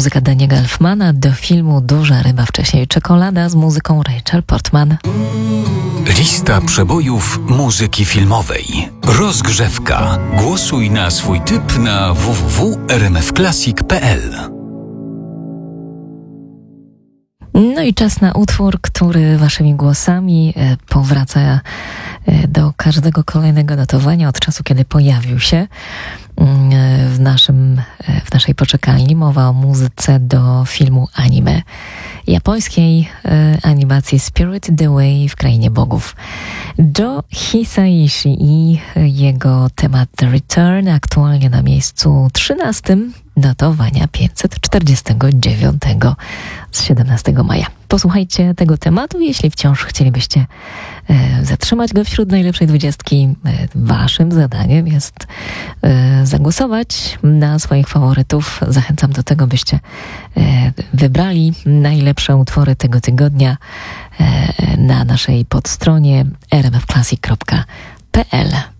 Muzyka Daniego Elfmana do filmu Duża ryba, wcześniej Czekolada z muzyką Rachel Portman. Lista przebojów muzyki filmowej. Rozgrzewka. Głosuj na swój typ na www.rmfclassic.pl. No i czas na utwór, który waszymi głosami powraca do każdego kolejnego notowania od czasu, kiedy pojawił się w naszej poczekalni. Mowa o muzyce do filmu anime, japońskiej animacji Spirited Away w Krainie Bogów. Joe Hisaishi i jego temat The Return aktualnie na miejscu 13 notowania 549 z 17 maja. Posłuchajcie tego tematu, jeśli wciąż chcielibyście zatrzymać go wśród najlepszej 20. Waszym zadaniem jest zagłosować na swoich faworytów. Zachęcam do tego, byście wybrali najlepsze utwory tego tygodnia na naszej podstronie rmfclassic.pl.